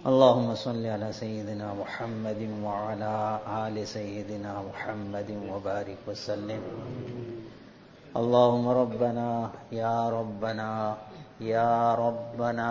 اللهم صل على سيدنا محمد وعلى آل سيدنا محمد وبارك وسلم. اللهم ربنا يا ربنا يا ربنا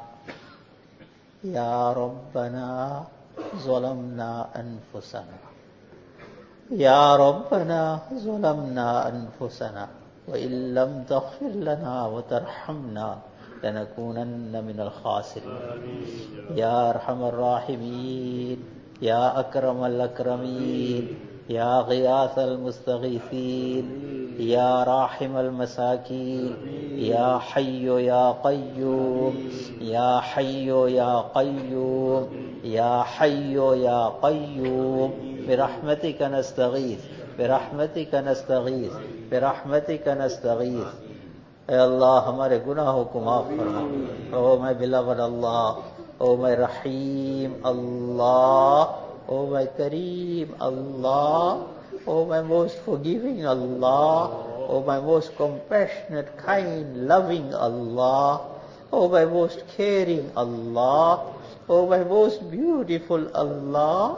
يا ربنا ظلمنا أنفسنا يا ربنا ظلمنا أنفسنا وإن لم تغفر لنا وترحمنا لنكونن من الخاسرين. يا أرحم الراحمين يا أكرم الأكرمين يا غياث المستغيثين يا راحم المساكين يا حي يا قيوم يا حي يا قيوم يا حي يا قيوم برحمتك نستغيث برحمتك نستغيث برحمتك نستغيث. اے اللہ ہمارے گناہوں کو معاف فرما. او my beloved Allah, O my Rahim Allah, O my Kareem Allah, O my most forgiving Allah, O my most compassionate, kind, loving Allah, O my most caring Allah, O my most beautiful Allah,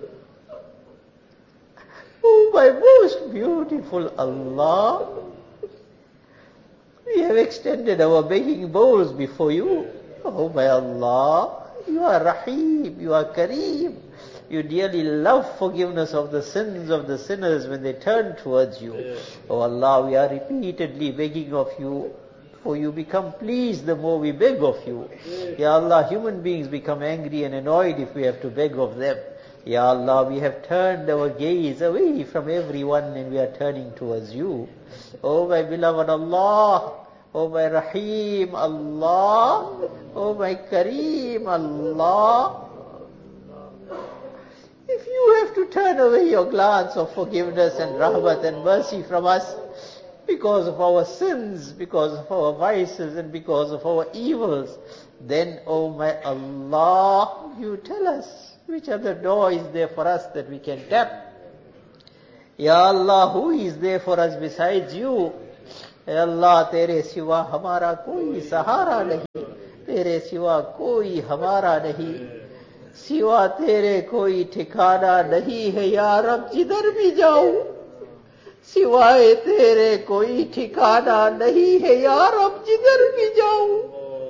O my most beautiful Allah. We have extended our begging bowls before you. Oh my Allah, you are Rahim, you are Kareem. You dearly love forgiveness of the sins of the sinners when they turn towards you. Oh Allah, we are repeatedly begging of you, for you become pleased the more we beg of you. Ya Allah, human beings become angry and annoyed if we have to beg of them. Ya Allah, we have turned our gaze away from everyone and we are turning towards you. Oh my beloved Allah, oh my Rahim Allah, oh my Kareem Allah. If you have to turn away your glance of forgiveness and rahmat and mercy from us because of our sins, because of our vices and because of our evils, then, oh my Allah, you tell us which other door is there for us that we can tap. Ya Allah, who is there for us besides you? Ya Allah, तेरे सिवा हमारा कोई सहारा नहीं, तेरे सिवा कोई हमारा नहीं, सिवा तेरे कोई ठिकाना नहीं है. या रब, जिधर भी जाऊं सिवाय तेरे कोई ठिकाना नहीं है. या रब, जिधर भी जाऊं.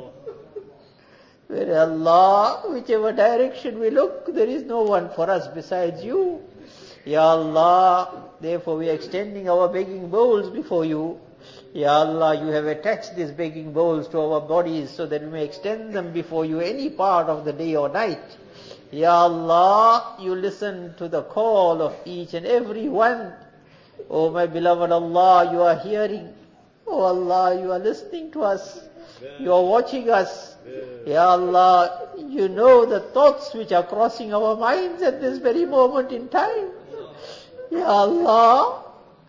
Where Allah, whichever direction we look, there is no one for us besides you. Ya Allah, therefore we are extending our begging bowls before you. Ya Allah, you have attached these begging bowls to our bodies so that we may extend them before you any part of the day or night. Ya Allah, you listen to the call of each and every one. Oh my beloved Allah, you are hearing. Oh Allah, you are listening to us. You are watching us. Ya Allah, you know the thoughts which are crossing our minds at this very moment in time. Ya Allah,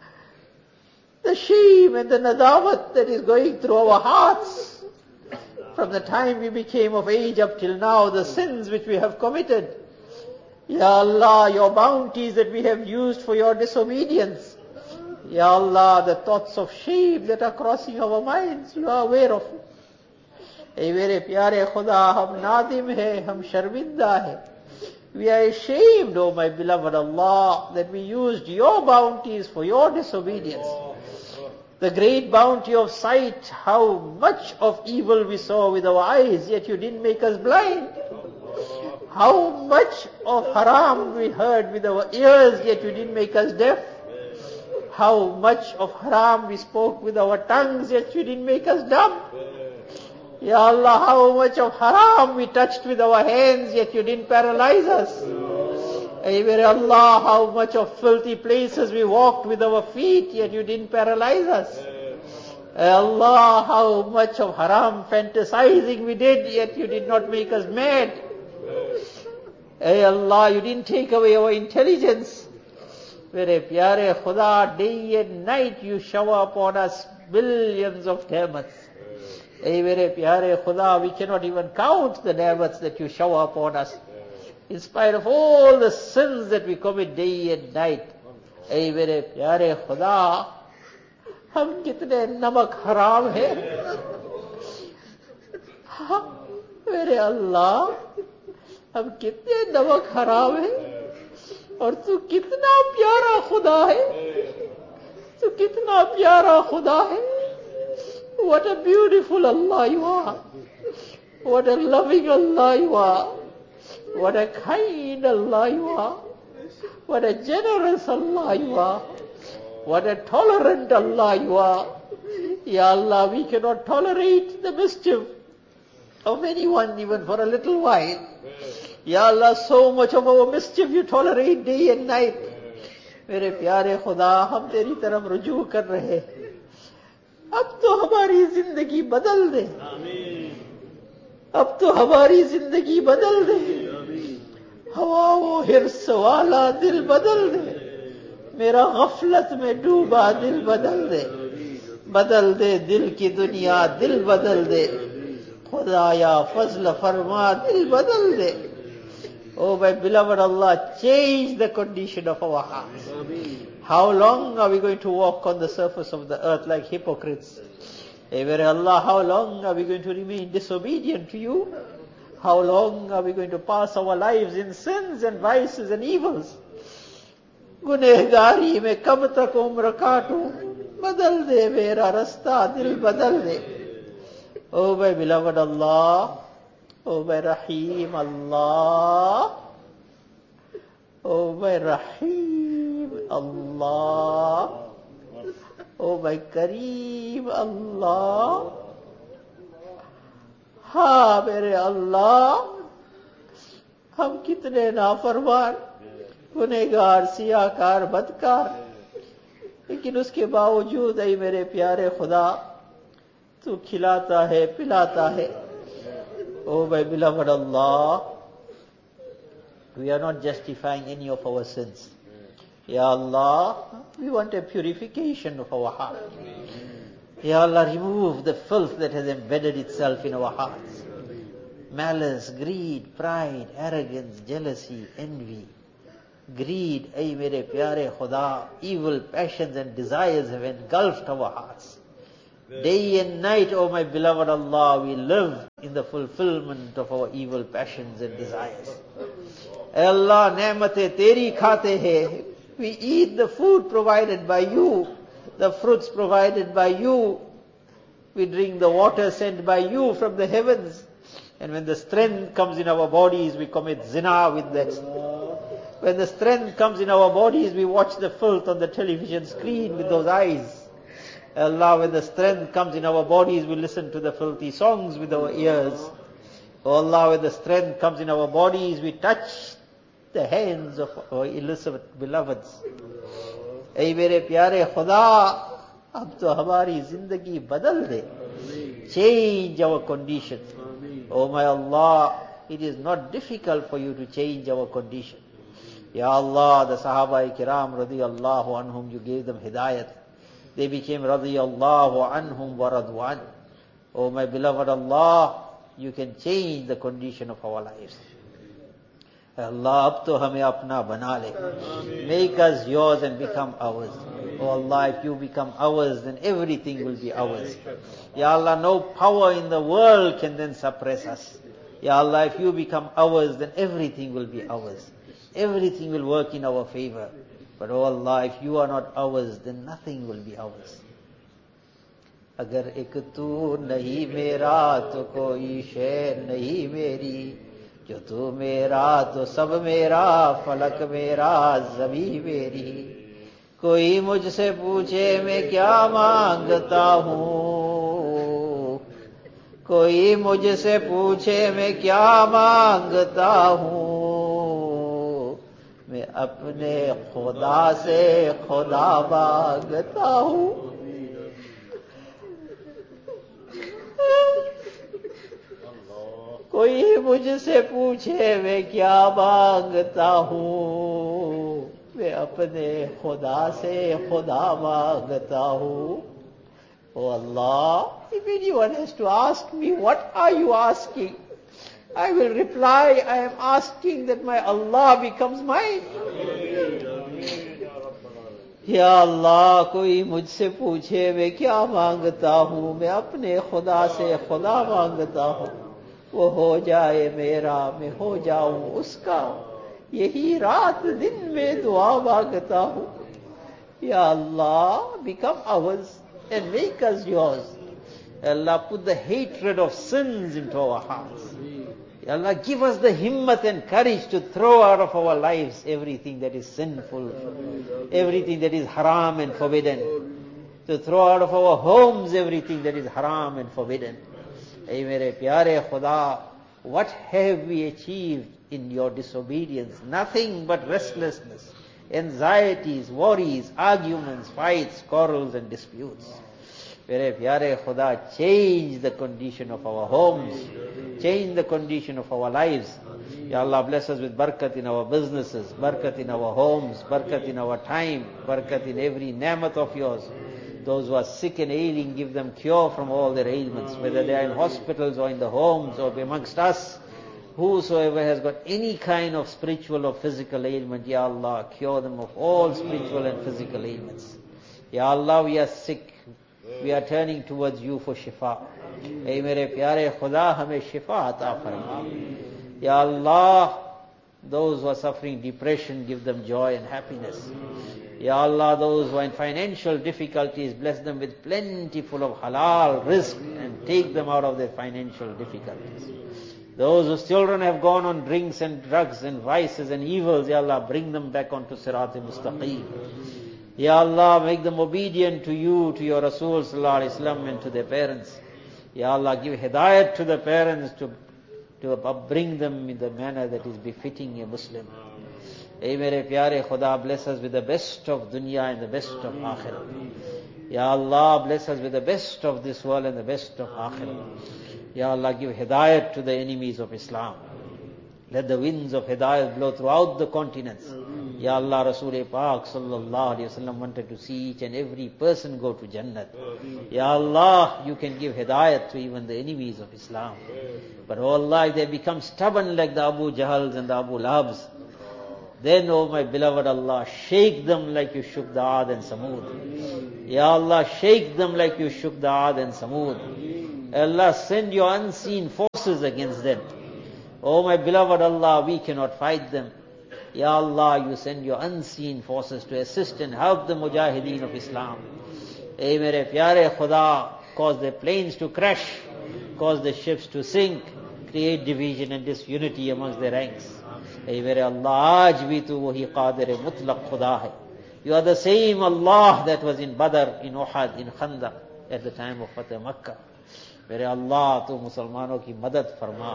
the shame and the nadawat that is going through our hearts from the time we became of age up till now, the sins which we have committed. Ya Allah, your bounties that we have used for your disobedience. Ya Allah, the thoughts of shame that are crossing our minds, you are aware of it. Hey, mere pyare Khuda, hum nadim hai, hum sharminda hai. We are ashamed, oh my beloved Allah, that we used your bounties for your disobedience. The great bounty of sight, how much of evil we saw with our eyes, yet you didn't make us blind. How much of haram we heard with our ears, yet you didn't make us deaf. How much of haram we spoke with our tongues, yet you didn't make us dumb. Ya Allah, how much of haram we touched with our hands, yet you didn't paralyze us. Ay, Allah, how much of filthy places we walked with our feet, yet you didn't paralyze us. Ay, Allah, how much of haram fantasizing we did, yet you did not make us mad. Ay, Allah, you didn't take away our intelligence. Mere pyare Khuda, day and night you shower upon us billions of ni'mats. Ay, mere pyare Khuda, we cannot even count the ni'mats that you shower upon us. In spite of all the sins that we commit day and night. Ay, mere pyare Khuda, hum kitne namak haram hai. Mere Allah, हम कितने नमक हराम है और तू कितना प्यारा खुदा है, तू कितना प्यारा खुदा है। What a beautiful Allah you are. What a loving Allah you are. What a kind Allah you are. What a generous Allah you are. What a tolerant Allah you are. Ya Allah, we cannot tolerate the mischief of anyone even for a little while. Ya Allah, so much of our mischief you tolerate day and night. मेरे प्यारे खुदा, हम तेरी तरफ रुजू कर रहे हैं। अब तो हमारी जिंदगी बदल दे, अब तो हमारी जिंदगी बदल दे। हवा वो हिर्स वाला दिल बदल दे, मेरा गफलत में डूबा दिल बदल दे। बदल दे दिल की दुनिया, दिल बदल दे। खुदाया फजल फरमा, दिल बदल दे। Oh my beloved Allah, change the condition of our hearts. How long are we going to walk on the surface of the earth like hypocrites? Hey, very Allah, how long are we going to remain disobedient to you? How long are we going to pass our lives in sins and vices and evils? गुनहगारी में कब तक उम्र काटूं? बदल दे मेरा रास्ता, दिल बदल दे। Oh my beloved Allah, oh my Rahim Allah, oh my Rahim Allah, oh my Kareem Allah। हाँ मेरे अल्लाह, हम कितने नाफरमान, गुनहगार, सियाकार, बदकार, लेकिन उसके बावजूद ऐ मेरे प्यारे खुदा, तू खिलाता है, पिलाता है। Oh my beloved Allah, we are not justifying any of our sins. Ya Allah, we want a purification of our heart. Ya Allah, remove the filth that has embedded itself in our hearts. Malice, greed, pride, arrogance, jealousy, envy. Greed, ay mere pyare Khuda, evil passions and desires have engulfed our hearts. Day and night, O my beloved Allah, we live in the fulfillment of our evil passions and desires. Allah, ne'mate teri khate hai. We eat the food provided by you, the fruits provided by you. We drink the water sent by you from the heavens. And when the strength comes in our bodies, we commit zina with that. When the strength comes in our bodies, we watch the filth on the television screen with those eyes. Allah, when the strength comes in our bodies, we listen to the filthy songs with our ears. Oh Allah, when the strength comes in our bodies, we touch the hands of our illicit beloveds. Ay mere pyare Khuda, ab to hamari zindagi badal de. Change our condition. Oh my Allah, it is not difficult for you to change our condition. Ya Allah, the Sahaba Kiram radiyallahu anhum, you gave them hidayat. They became radiyallahu anhum wa radwan. Oh my beloved Allah, you can change the condition of our lives. Allah, ab to hame apna bana le. Make us yours and become ours. Oh Allah, if you become ours, then everything will be ours. Ya Allah, no power in the world can then suppress us. Ya Allah, if you become ours, then everything will be ours. Everything will work in our favor. But oh Allah, if you are not ours, then nothing will be ours. Agar ek tu nahi mera, to koi shay nahi meri. Jo tu mera, to sab mera, falak mera, zamin meri. कोई मुझसे पूछे मैं क्या मांगता हूँ, कोई मुझसे पूछे मैं क्या मांगता हूँ, मैं अपने खुदा से खुदा मांगता हूँ। कोई मुझसे पूछे मैं क्या मांगता हूँ, मैं अपने खुदा से खुदा मांगता हूँ। Oh Allah, if anyone has to ask me, what are you asking? I will reply, I am asking that my Allah becomes mine. या अल्लाह, कोई मुझसे पूछे मैं क्या मांगता हूँ, मैं अपने खुदा से खुदा मांगता हूँ। वो हो जाए मेरा मैं हो जाऊं उसका, यही रात दिन में दुआ मांगता हूं. Ya Allah, become ours and make us yours. Ya Allah, put the hatred of sins into our hearts. Ya Allah, give us the himmat and courage to throw out of our lives everything that is sinful, everything that is haram and forbidden. To throw out of our homes everything that is haram and forbidden. Ay mere pyare Khuda, what have we achieved in your disobedience? Nothing but restlessness, anxieties, worries, arguments, fights, quarrels and disputes. Mere pyare Khuda, change the condition of our homes, change the condition of our lives. Ya Allah, bless us with barakat in our businesses, barakat in our homes, barakat in our time, barakat in every ni'mat of yours. Those who are sick and ailing, give them cure from all their ailments, whether they are in hospitals or in the homes or amongst us. Whosoever has got any kind of spiritual or physical ailment, Ya Allah, cure them of all spiritual and physical ailments. Ya Allah, we are sick. We are turning towards you for shifa. Ay mere pyare Khuda, hame shifa ata farma. Ya Allah, those who are suffering depression, give them joy and happiness. Ya Allah, those who are in financial difficulties, bless them with plentiful of halal rizq and take them out of their financial difficulties. Those whose children have gone on drinks and drugs and vices and evils, Ya Allah, bring them back onto Sirat-e-Mustaqim. Ya Allah, make them obedient to you, to your Rasul Sallallahu Alaihi Wasallam and to their parents. Ya Allah, give hidayat to the parents to upbring them in the manner that is befitting a Muslim. Ay mere pyare Khuda, bless us with the best of dunya and the best of akhirah. Ya Allah, bless us with the best of this world and the best of akhirah. Ya Allah, give hidayat to the enemies of Islam. Let the winds of hidayat blow throughout the continents. Ya Allah, Rasul Pak Sallallahu Alaihi Wasallam wanted to see each and every person go to Jannat. Ya Allah, you can give hidayat to even the enemies of Islam. But oh Allah, if they become stubborn like the Abu Jahals and the Abu Labs, then, oh my beloved Allah, shake them like you shook the Aad and Samud. Ya Allah, shake them like you shook the Aad and Samud. Allah, send your unseen forces against them. Oh my beloved Allah, we cannot fight them. Ya Allah, you send your unseen forces to assist and help the mujahideen of Islam. Ay mere pyare Khuda, cause their planes to crash, cause the ships to sink, create division and disunity amongst their ranks. Ay mere Allah, aaj bhi tu wahi qadir mutlaq Khuda hai. You are the same Allah that was in Badr, in Uhud, in Khandaq at the time of Fateh Makkah. मेरे अल्लाह तो मुसलमानों की मदद फरमा,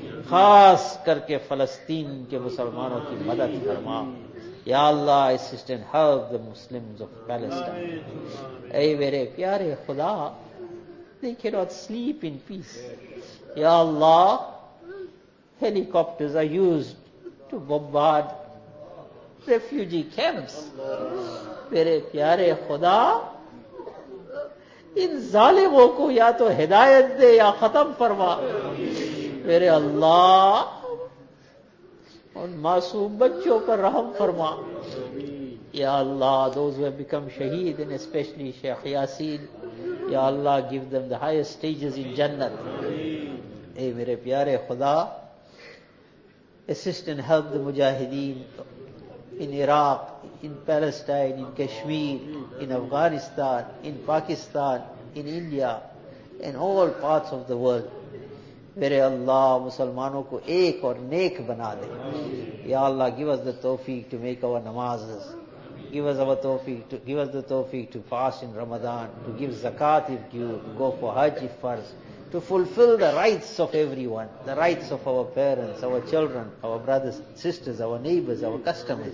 खास करके फलस्तीन के मुसलमानों की मदद फरमा. या अल्लाह, assist and help the Muslims of Palestine. ऐ मेरे प्यारे खुदा, they cannot sleep in peace. Ya Allah, helicopters are used to bombard refugee camps. मेरे प्यारे खुदा, इन जालिमों को या तो हिदायत दे या खत्म फरमा. मेरे अल्लाह, उन मासूम बच्चों पर रहम फरमा. या अल्लाह, those who have become shaheed, and especially Sheikh Yasin, Ya Allah, give them the highest stages in Jannat. Hey मेरे प्यारे खुदा, assist and help the mujahideen in Iraq, in Palestine, in Kashmir, in Afghanistan, in Pakistan, in India, and all parts of the world. मेरे अल्लाह, मुसलमानों को एक और नेक बना दे. Ya Allah, give us the tawfiq to make our namazes. Give us the tawfiq to fast in Ramadan, to give zakat if due, to go for hajj if farz, to fulfill the rights of everyone, the rights of our parents, our children, our brothers, sisters, our neighbors, our customers.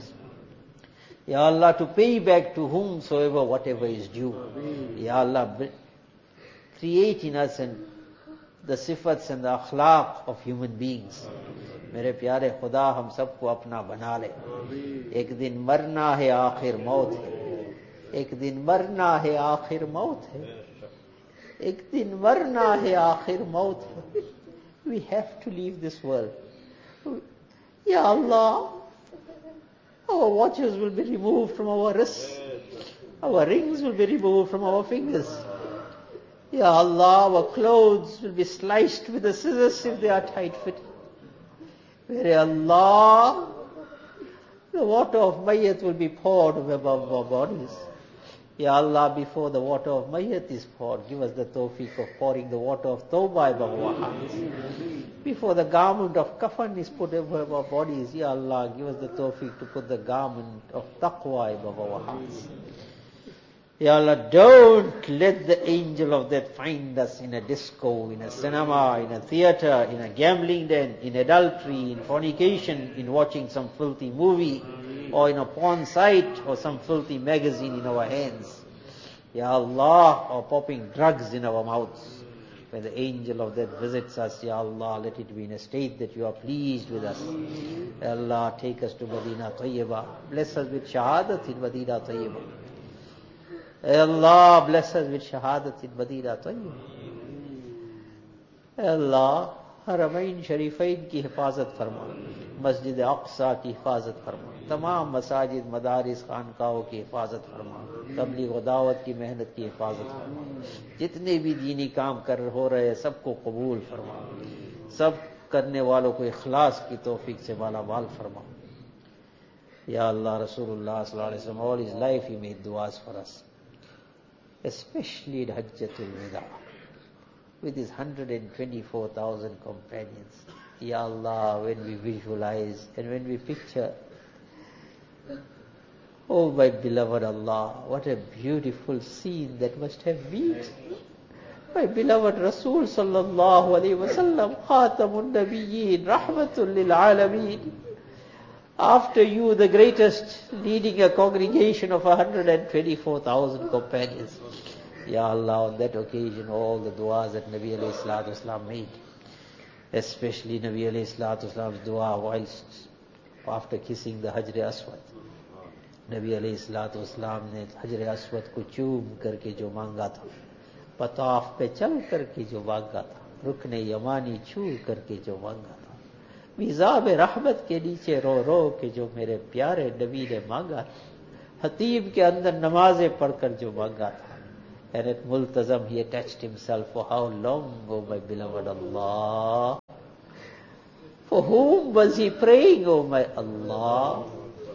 Ya Allah, to pay back to whomsoever whatever is due. Ya Allah, create in us and the sifats and the akhlaq of human beings. मेरे प्यारे खुदा, हम सबको अपना बना ले. एक दिन मरना है, आखिर मौत है. एक दिन मरना है, आखिर मौत है. एक दिन मरना है, आखिर मौत है. We have to leave this world. Ya Allah, our watches will be removed from our wrists. Our rings will be removed from our fingers. Ya Allah, our clothes will be sliced with the scissors if they are tight fitting. Where Allah, the water of Mayyat will be poured above our bodies. Ya Allah, before the water of Mayyat is poured, give us the tawfiq of pouring the water of Tawbah above our hearts. Before the garment of kafan is put above our bodies, Ya Allah, give us the tawfiq to put the garment of taqwa above our hearts. Ya Allah, don't let the angel of death find us in a disco, in a cinema, in a theater, in a gambling den, in adultery, in fornication, in watching some filthy movie, or in a porn site, or some filthy magazine in our hands. Ya Allah, or popping drugs in our mouths. When the angel of death visits us, Ya Allah, let it be in a state that you are pleased with us. Ya Allah, take us to Madinah Tayyibah. Bless us with shahadat in Madinah Tayyibah. Ya Allah, bless us with shahadat in Madinah Tayyibah. Ya Allah, Haramain Sharifain ki hifazat farma, Masjid Aqsa ki hifazat farma, tamam masajid, madaris, khankaho ki hifazat farma, तबलीग व दावत की मेहनत की हिफाजत फरमा, जितने भी दीनी काम कर हो रहे हैं सबको कबूल फरमा, सब करने वालों को इखलास की तौफीक से मालामाल फरमा. Ya Allah, Rasulullah sallallahu alaihi wasallam, all his life he made du'as for us, especially in Hajjatul Wida, with his 124,000 companions. Ya Allah, when we visualize and when we picture, oh my beloved Allah, what a beautiful scene that must have been. My beloved Rasul sallallahu alayhi wa sallam, Khatamun Nabiyyin, Rahmatul lil Alameen. After you, the greatest, leading a congregation of 124,000 companions. Ya Allah, on that occasion, all the du'as that Nabi alayhi salatu wasalam made, especially Nabi alayhi salatu wasalam's du'a whilst after kissing the Hajr Aswad. नबी अलैहिस्सलाम ने हजर Aswad को चूम करके जो मांगा था, पताफ पे चल करके जो मांगा था, रुकने यमानी छू करके जो मांगा था, मिज़ाब रहमत के नीचे रो रो के जो मेरे प्यारे नबी ने मांगा था, हतीम के अंदर नमाजें पढ़कर जो मांगा था. And at Multazam he attached himself for how long, oh my beloved Allah? For whom was he praying, oh my Allah?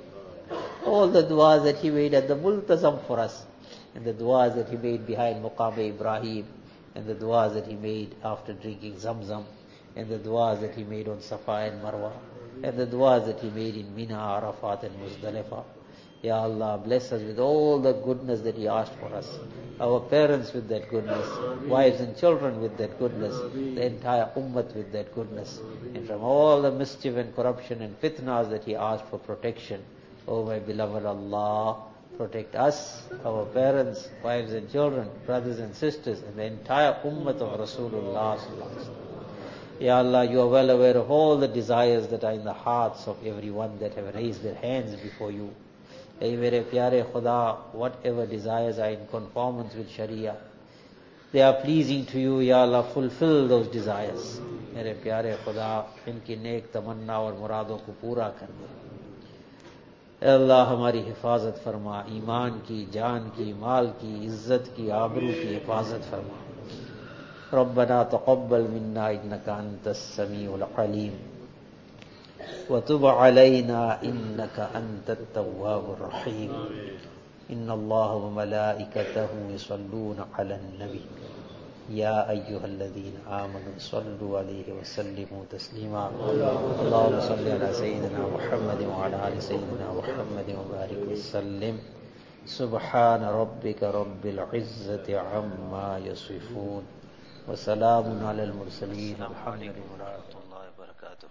All the du'as that he made at the Multazam for us, and the du'as that he made behind Muqam Ibrahim, and the du'as that he made after drinking Zamzam, and the du'as that he made on Safa and Marwa, and the du'as that he made in Mina, Arafat and Muzdalifah. Ya Allah, bless us with all the goodness that he asked for us, our parents with that goodness, wives and children with that goodness, the entire ummah with that goodness, and from all the mischief and corruption and fitnas that he asked for protection. Oh my beloved Allah, protect us, our parents, wives and children, brothers and sisters, and the entire ummah of Rasulullah. Ya Allah, you are well aware of all the desires that are in the hearts of everyone that have raised their hands before you. Ay mere pyare Khuda, whatever desires are in conformance with Sharia, they are pleasing to you. Ya Allah, fulfill those desires. Mere pyare Khuda, inki नेक तमन्ना और मुरादों को पूरा कर दे. अल्लाह हमारी हिफाजत फरमा, ईमान की, जान की, माल की, इज्जत की, आबरू की हिफाजत फरमा. रब्बना तक़ब्बल मिन्ना इन्नका अंतस समीउल अलीम व तुब अलैना इन्नका अंतत तव्वाबुर रहीम. इन्नल्लाह व मलाइकतहु युसल्लूना अलन नबी या अय्युहल्लज़ीना आमनु सल्लु अलैहि व सल्लिमू तस्लीमा. अल्लाहुम्मा सल्लि अला सय्यिदिना मुहम्मदिन व अला आलि सय्यिदिना मुहम्मदिन व बारिक व सल्लिम. सुब्हान रब्बिका रब्बिल इज़्ज़ति अम्मा यसिफून व सलामुन अलल मुरसलीन. अल्हम्दुलिल्लाहि व रहमतुल्लाहि व बरकातुहू.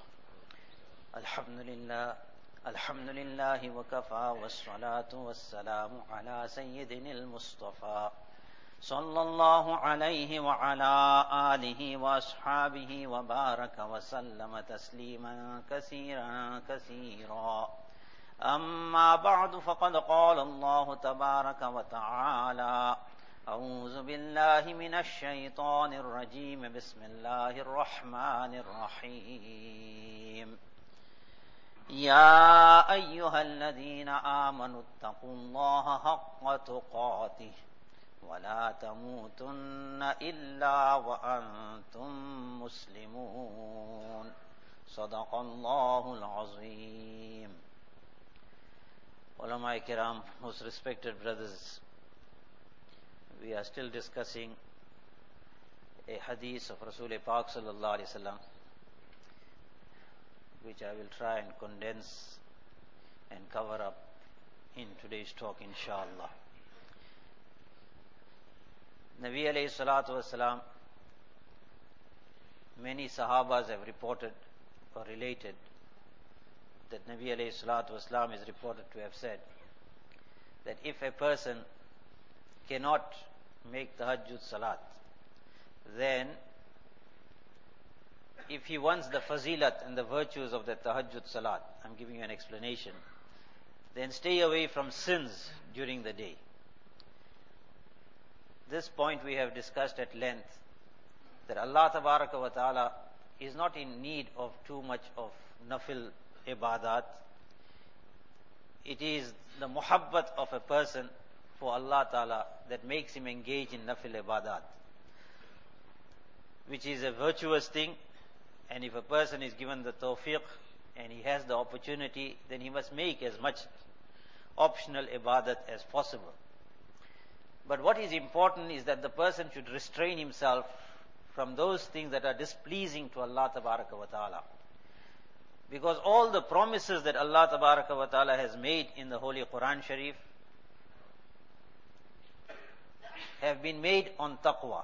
अल्हम्दुलिल्लाहि व कफ़ा वस्सलातु वस्सलामु अला सय्यिदिनिल मुस्तफ़ा सल्लल्लाहु अलैहि व अला आलिहि व अस्हाबिहि व बारक व सल्लम तस्लीमन कसीरा. अम्मा बअदु फ़क़द क़ाल अल्लाहु तबारक व तआला अऊज़ु बिल्लाहि मिनश शैतानिर रजीम. बिस्मिल्लाहिर रहमानिर रहीम. या अय्युहल्लज़ीना आमनुत्तक़ुल्लाहा हक़्क़ तुक़ातिह وَلَا تَمُوتُنَّ إِلَّا وَأَنْتُمْ مُسْلِمُونَ. صدق الله العظيم. Ulama Kiram, most respected brothers, we are still discussing a hadith of Rasul Pak sallallahu alaihi wasallam, which I will try and condense and cover up in today's talk, inshallah. Nabi alayhi salatu wasalam, many Sahabas have reported or related that Nabi alayhi salatu wasalam is reported to have said that if a person cannot make tahajjud salat, then if he wants the fazilat and the virtues of the tahajjud salat, I'm giving you an explanation, then stay away from sins during the day. This point we have discussed at length, that Allah tabaraka wa ta'ala is not in need of too much of nafil ibadat. It is the muhabbat of a person for Allah ta'ala that makes him engage in nafil ibadat, which is a virtuous thing. And if a person is given the tawfiq and he has the opportunity, then he must make as much optional ibadat as possible. But what is important is that the person should restrain himself from those things that are displeasing to Allah tabaraka wa ta'ala. Because all the promises that Allah tabaraka wa ta'ala has made in the Holy Quran Sharif have been made on taqwa.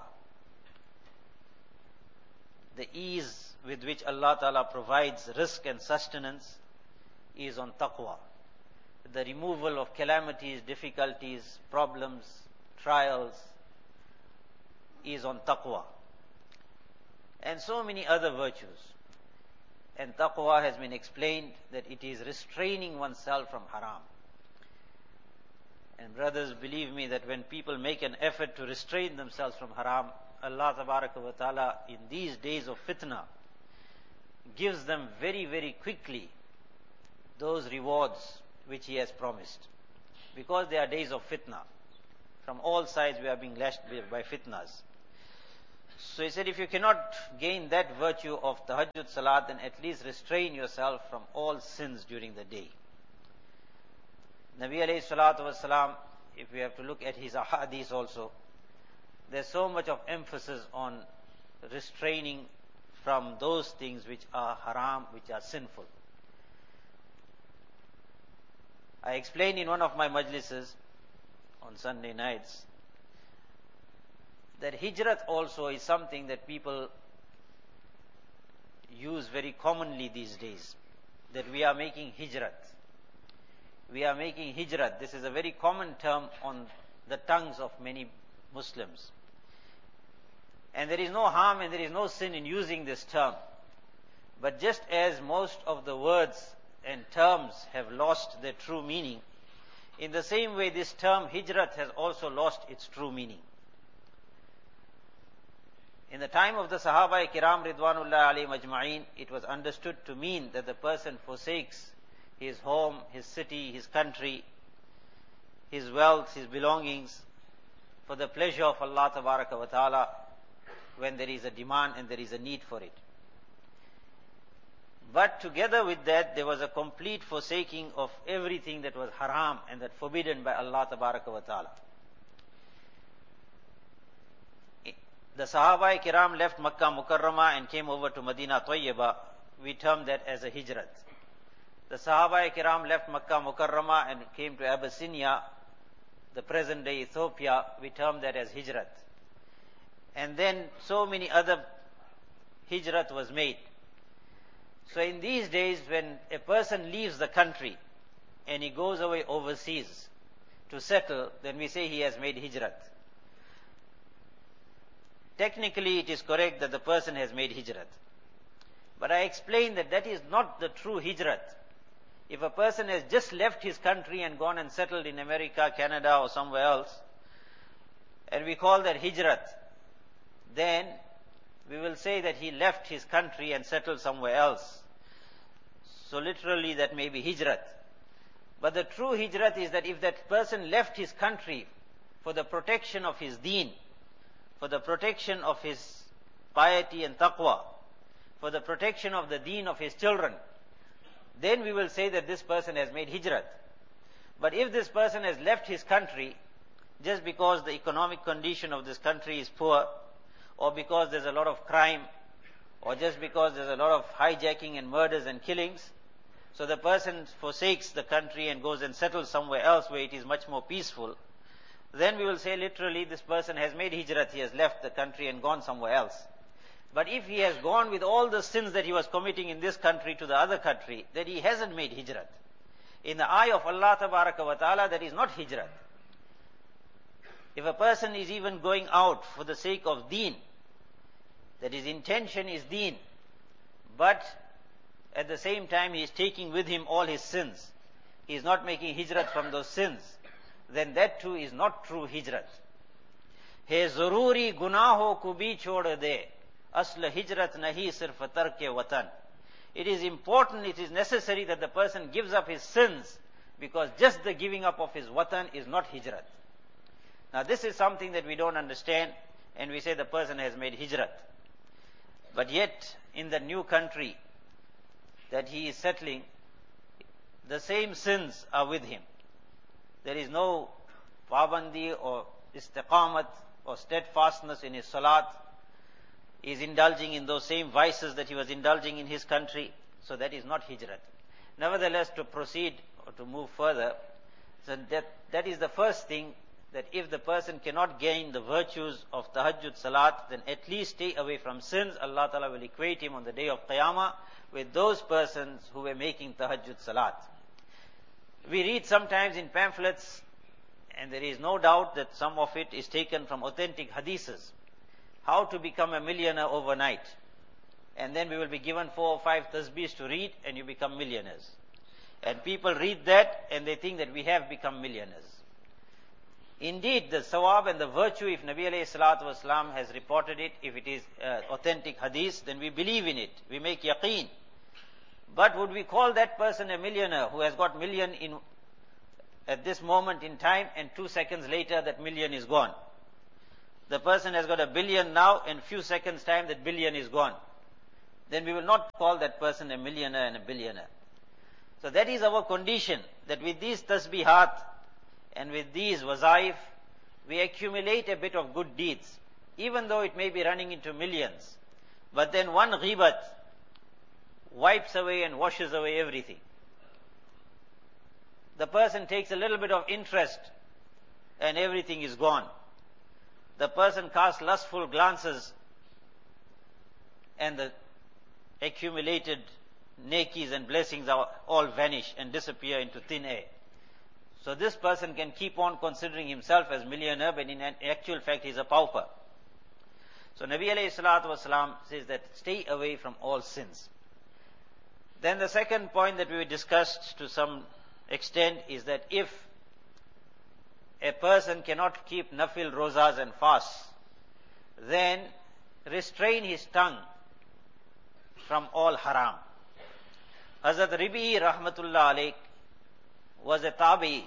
The ease with which Allah ta'ala provides rizq and sustenance is on taqwa. The removal of calamities, difficulties, problems, trials is on taqwa. And so many other virtues. And taqwa has been explained that it is restraining oneself from haram. And brothers, believe me that when people make an effort to restrain themselves from haram, Allah tabaraka wa ta'ala in these days of fitna gives them very, very quickly those rewards which He has promised. Because they are days of fitna. From all sides we are being lashed by fitnas. So He said, if you cannot gain that virtue of tahajjud salat, then at least restrain yourself from all sins during the day. Nabi alayhi salatu wasalam, if we have to look at his ahadith also, there's so much of emphasis on restraining from those things which are haram, which are sinful. I explained in one of my majlises on Sunday nights that hijrat also is something that people use very commonly these days. That we are making hijrat. We are making hijrat. This is a very common term on the tongues of many Muslims. And there is no harm and there is no sin in using this term. But just as most of the words and terms have lost their true meaning, in the same way this term hijrat has also lost its true meaning. In the time of the Sahaba Kiram Ridwanullah alayhim ajma'in, it was understood to mean that the person forsakes his home, his city, his country, his wealth, his belongings, for the pleasure of Allah tabaraka wa ta'ala, when there is a demand and there is a need for it. But together with that, there was a complete forsaking of everything that was haram and that forbidden by Allah tabaraka wa ta'ala. The Sahaba Kiram left Makkah Mukarramah and came over to Medina Tayyibah. We term that as a hijrat. The Sahaba Kiram left Makkah Mukarramah and came to Abyssinia, the present day Ethiopia. We term that as hijrat. And then so many other hijrat was made. So in these days, when a person leaves the country and he goes away overseas to settle, then we say he has made hijrat. Technically, it is correct that the person has made hijrat. But I explained that that is not the true hijrat. If a person has just left his country and gone and settled in America, Canada or somewhere else, and we call that hijrat, then we will say that he left his country and settled somewhere else. So literally that may be hijrat. But the true hijrat is that if that person left his country for the protection of his deen, for the protection of his piety and taqwa, for the protection of the deen of his children, then we will say that this person has made hijrat. But if this person has left his country just because the economic condition of this country is poor, or because there's a lot of crime, or just because there's a lot of hijacking and murders and killings, so the person forsakes the country and goes and settles somewhere else where it is much more peaceful, then we will say literally this person has made hijrat, he has left the country and gone somewhere else. But if he has gone with all the sins that he was committing in this country to the other country, then he hasn't made hijrat. In the eye of Allah Tabaraka wa Ta'ala, that is not hijrat. If a person is even going out for the sake of deen, that his intention is deen, but at the same time he is taking with him all his sins, he is not making hijrat from those sins, then that too is not true hijrat. Hai zaruri gunaho ko bhi chhod de, asl hijrat nahi sirf tarke watan. It is important, it is necessary that the person gives up his sins, because just the giving up of his watan is not hijrat. Now this is something that we don't understand, and we say the person has made hijrat. But yet, in the new country that he is settling, the same sins are with him. There is no pabandi or istiqamat or steadfastness in his salat. He is indulging in those same vices that he was indulging in his country. So that is not hijrat. Nevertheless, to proceed or to move further, so that is the first thing, that if the person cannot gain the virtues of tahajjud salat, then at least stay away from sins. Allah Ta'ala will equate him on the day of Qiyamah with those persons who were making tahajjud salat. We read sometimes in pamphlets, and there is no doubt that some of it is taken from authentic hadiths, how to become a millionaire overnight. And then we will be given 4 or 5 tasbihs to read, and you become millionaires. And people read that, and they think that we have become millionaires. Indeed, the sawab and the virtue, if Nabi alayhi salatu wasalam has reported it, if it is authentic hadith, then we believe in it. We make yaqeen. But would we call that person a millionaire who has got million at this moment in time, and 2 seconds later that million is gone? The person has got a billion now, and few seconds time that billion is gone. Then we will not call that person a millionaire and a billionaire. So that is our condition, that with these tasbihat and with these wazaif, we accumulate a bit of good deeds, even though it may be running into millions. But then one ghibat wipes away and washes away everything. The person takes a little bit of interest and everything is gone. The person casts lustful glances and the accumulated nekis and blessings are all vanish and disappear into thin air. So this person can keep on considering himself as millionaire, but in actual fact he is a pauper. So Nabi alayhi salatu wasalam says that stay away from all sins. Then the second point that we discussed to some extent is that if a person cannot keep nafil rozas and fasts, then restrain his tongue from all haram. Hazrat Ribi rahmatullah alayh was a tabi,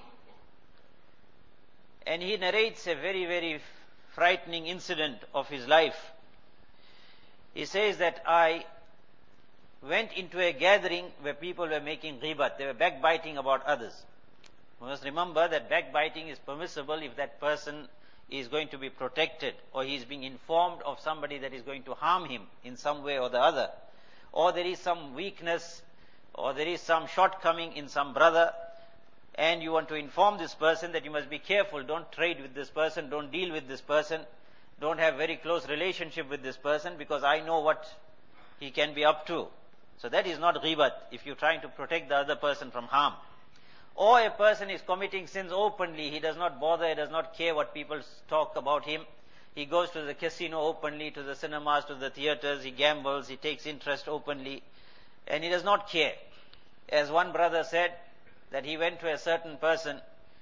and he narrates a very, very frightening incident of his life. He says that I went into a gathering where people were making ghibat, they were backbiting about others. We must remember that backbiting is permissible if that person is going to be protected, or he is being informed of somebody that is going to harm him in some way or the other, or there is some weakness, or there is some shortcoming in some brother, and you want to inform this person that you must be careful, don't trade with this person, don't deal with this person, don't have very close relationship with this person, because I know what he can be up to. So that is not ghibat, if you're trying to protect the other person from harm. Or a person is committing sins openly, he does not bother, he does not care what people talk about him. He goes to the casino openly, to the cinemas, to the theaters, he gambles, he takes interest openly, and he does not care. As one brother said, that he went to a certain person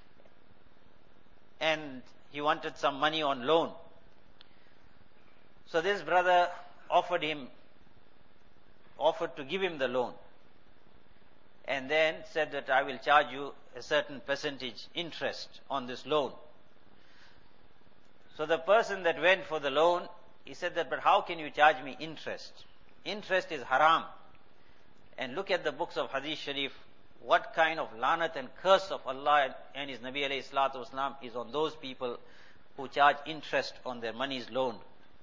and he wanted some money on loan. So this brother offered to give him the loan, and then said that I will charge you a certain percentage interest on this loan. So the person that went for the loan, he said that, but how can you charge me interest? Interest is haram. And look at the books of Hadith Sharif, what kind of lanat and curse of Allah and His Nabi alayhi salatu wasalam is on those people who charge interest on their monies loaned.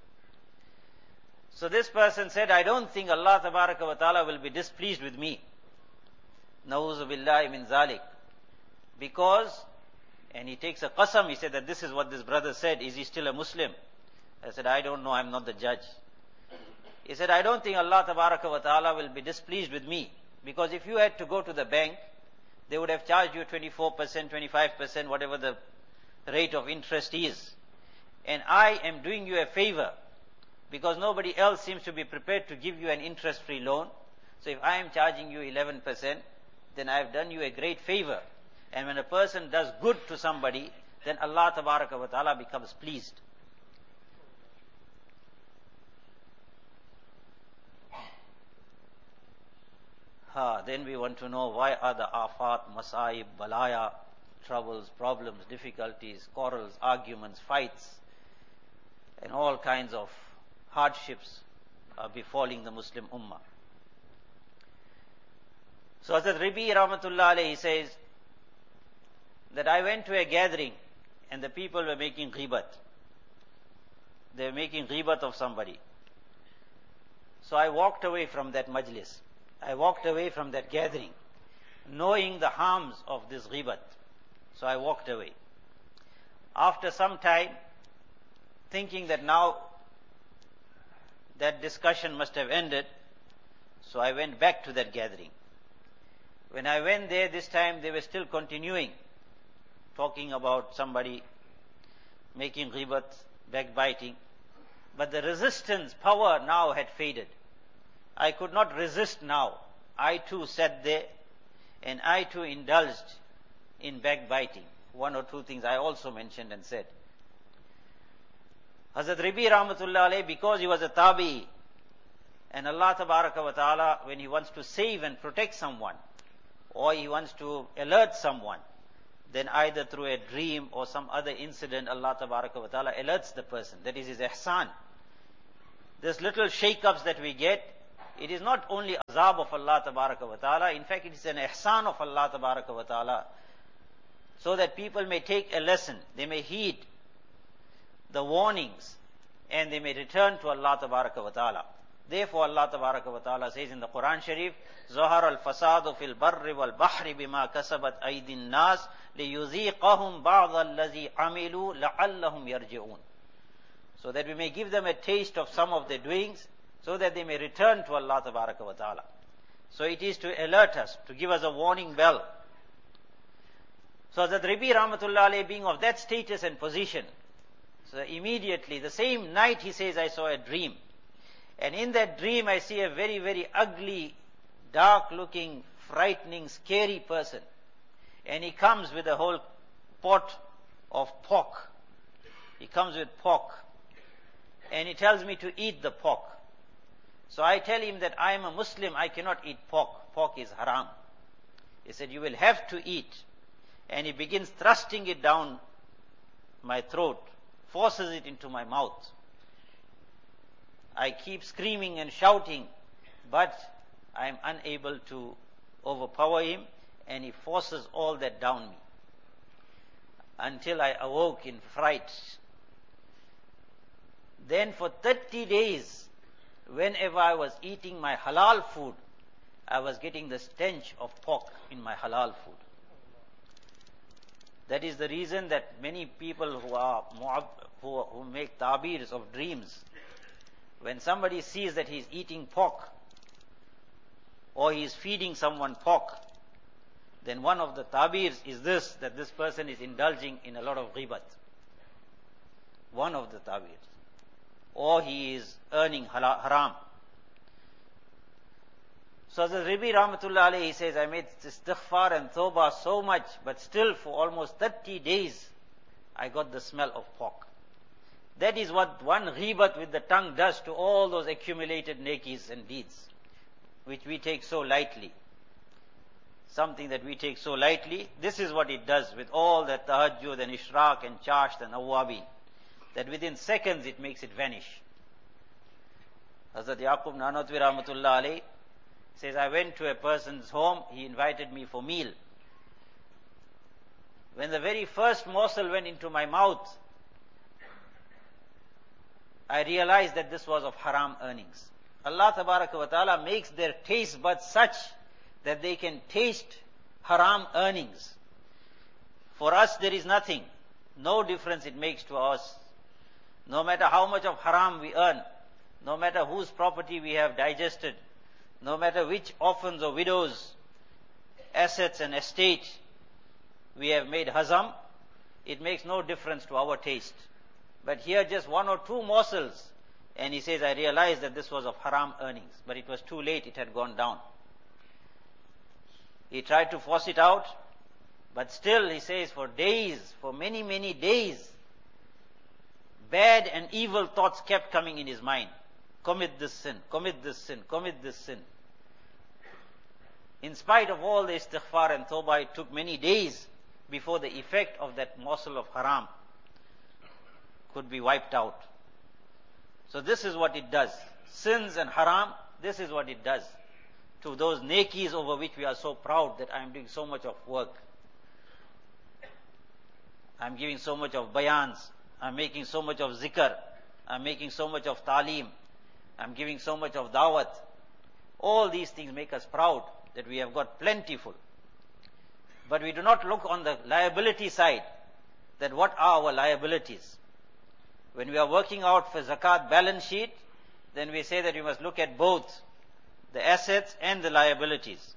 So this person said, I don't think Allah tabaraka wa ta'ala will be displeased with me. Na'uzu billahi min zalik. Because, and he takes a qasam, he said that this is what this brother said, is he still a Muslim? I said, I don't know, I'm not the judge. He said, I don't think Allah tabaraka wa ta'ala will be displeased with me. Because if you had to go to the bank, they would have charged you 24%, 25%, whatever the rate of interest is. And I am doing you a favor, because nobody else seems to be prepared to give you an interest-free loan. So if I am charging you 11%, then I have done you a great favor. And when a person does good to somebody, then Allah tabaraka wa ta'ala becomes pleased. Then we want to know, why are the afat, masaib, balaya, troubles, problems, difficulties, quarrels, arguments, fights, and all kinds of hardships are befalling the Muslim ummah. So Hazrat Rabi Rahmatullah alayhi says that I went to a gathering and the people were making ghibat. They were making ghibat of somebody. So I walked away from that majlis. I walked away from that gathering, knowing the harms of this ghibat. So I walked away. After some time, thinking that now that discussion must have ended, so I went back to that gathering. When I went there, this time they were still continuing, talking about somebody, making ghibat, backbiting. But the resistance power now had faded. I could not resist now. I too sat there and I too indulged in backbiting. One or two things I also mentioned and said. Hazrat Rabi Rahmatullah alayhi, because he was a tabi, and Allah tabaraka wa ta'ala, when He wants to save and protect someone, or He wants to alert someone, then either through a dream or some other incident, Allah tabaraka wa ta'ala alerts the person. That is His ihsan. This little shake-ups that we get, it is not only azab of Allah tabaraka wa ta'ala, in fact it is an ihsan of Allah tabaraka wa ta'ala, so that people may take a lesson, they may heed the warnings, and they may return to Allah tabaraka wa ta'ala. Therefore Allah tabaraka wa ta'ala says in the Quran Sharif, ظَهَرَ الْفَسَادُ فِي الْبَرِّ وَالْبَحْرِ بِمَا كَسَبَتْ أَيْدِي النَّاسِ لِيُذِيقَهُمْ بَعْضَ الَّذِي عَمِلُوا لَعَلَّهُمْ يَرْجِعُونَ. So that we may give them a taste of some of their doings, so that they may return to Allah tabaraka wa ta'ala. So it is to alert us, to give us a warning bell. So Hazrat Rabi Rahmatullah alayhi, being of that status and position, so immediately, the same night, he says, I saw a dream. And in that dream, I see a very, very ugly, dark-looking, frightening, scary person. And he comes with a whole pot of pork. He comes with pork. And he tells me to eat the pork. So I tell him that I am a Muslim, I cannot eat pork. Pork is haram. He said, you will have to eat. And he begins thrusting it down my throat, forces it into my mouth. I keep screaming and shouting, but I am unable to overpower him, and he forces all that down me. Until I awoke in fright. Then for 30 days, whenever I was eating my halal food, I was getting the stench of pork in my halal food. That is the reason that many people who make tabirs of dreams, when somebody sees that he is eating pork, or he is feeding someone pork, then one of the tabirs is this, that this person is indulging in a lot of ghibat. One of the tabirs. Or he is earning haram. So as Rabi Rahmatullah alayhi, he says, I made istighfar and tawbah so much, but still for almost 30 days, I got the smell of pork. That is what one ghibat with the tongue does to all those accumulated nekis and deeds, which we take so lightly. Something that we take so lightly, this is what it does with all the tahajjud and ishraq and chasht and awwabin. that within seconds it makes it vanish. Hazrat Yaqub Nanotwi Rahmatullah alayh says, I went to a person's home, he invited me for meal. When the very first morsel went into my mouth, I realized that this was of haram earnings. Allah Tabaraka wa Ta'ala makes their taste buds such that they can taste haram earnings. For us there is nothing, no difference it makes to us. No matter how much of haram we earn, no matter whose property we have digested, no matter which orphans or widows, assets and estate we have made hazam, it makes no difference to our taste. But here just one or two morsels, and he says, I realized that this was of haram earnings, but it was too late, it had gone down. He tried to force it out, but still, he says, for days, for many, many days, bad and evil thoughts kept coming in his mind. Commit this sin, commit this sin, commit this sin. In spite of all the istighfar and tawbah, it took many days before the effect of that morsel of haram could be wiped out. So this is what it does. Sins and haram, this is what it does to those nekis over which we are so proud that I am doing so much of work. I am giving so much of bayans. I am making so much of zikr. I am making so much of talim. I am giving so much of dawat. All these things make us proud that we have got plentiful. But we do not look on the liability side, that what are our liabilities. When we are working out for zakat balance sheet, then we say that we must look at both the assets and the liabilities.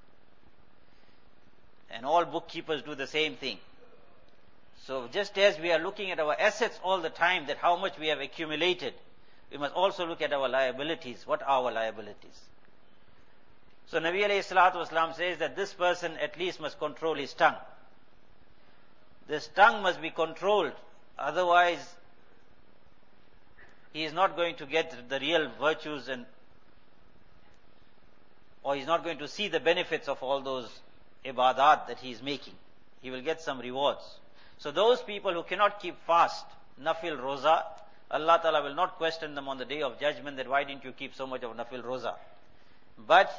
And all bookkeepers do the same thing. So just as we are looking at our assets all the time, that how much we have accumulated, we must also look at our liabilities. What are our liabilities? So Nabi alayhi salatu wasalam says that this person at least must control his tongue. This tongue must be controlled, otherwise he is not going to get the real virtues or he is not going to see the benefits of all those ibadat that he is making. He will get some rewards. So those people who cannot keep fast, nafil roza, Allah Ta'ala will not question them on the day of judgment that why didn't you keep so much of nafil roza. But